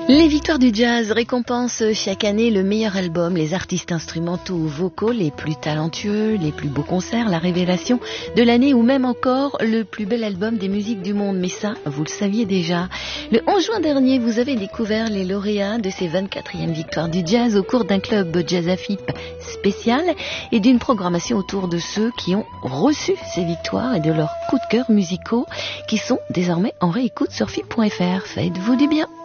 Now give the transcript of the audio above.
Les victoires du jazz récompensent chaque année le meilleur album, les artistes instrumentaux ou vocaux les plus talentueux, les plus beaux concerts, la révélation de l'année ou même encore le plus bel album des musiques du monde. Mais ça, vous le saviez déjà. Le 11 juin dernier, vous avez découvert les lauréats de ces 24e victoires du jazz au cours d'un club Jazz Afip spécial et d'une programmation autour de ceux qui ont reçu ces victoires et de leurs coups de cœur musicaux qui sont désormais en réécoute sur FIP.fr. Faites-vous du bien.